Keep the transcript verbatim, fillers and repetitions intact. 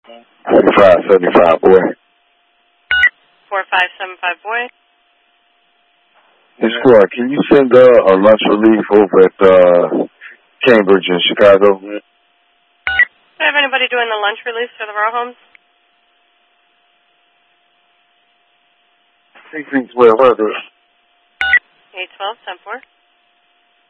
Seventy-five, seventy-five, boy. Four five seven five, boy. Hey, squad, can you send uh, a lunch relief over at uh, Cambridge in Chicago? Do I have anybody doing the lunch relief for the row homes? sixteen twelve hundred. eight twelve, ten four.